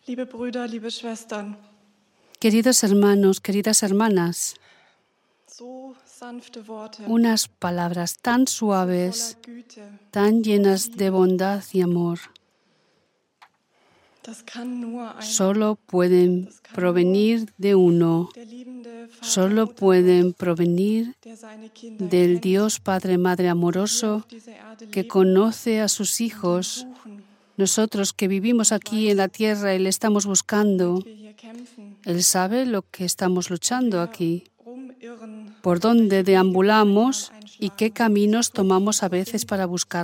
Liebe Brüder, liebe Schwestern, Queridos hermanos, queridas hermanas, so sanfte Worte, unas palabras tan suaves, voller Güte, tan llenas de bondad y amor, das kann nur einer, solo pueden provenir de uno, der liebende Vater, solo Mutter, pueden provenir der seine Kinder del kennt, Dios Padre, Madre hier amoroso, auf dieser Erde que leben conoce a sus und ihn hijos. suchen, Nosotros que vivimos aquí en la tierra y le estamos buscando, wir hier kämpfen, Él sabe lo que estamos luchando aquí, rumirren, por dónde deambulamos y qué caminos tomamos a veces para buscar